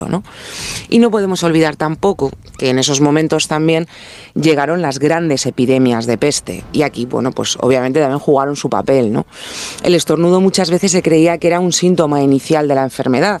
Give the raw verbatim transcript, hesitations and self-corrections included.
¿no? Y no podemos olvidar tampoco que en esos momentos también llegaron las grandes epidemias de peste, y aquí, bueno, pues obviamente también jugaron su papel, ¿no? El estornudo muchas veces se creía que era un síntoma inicial de la enfermedad,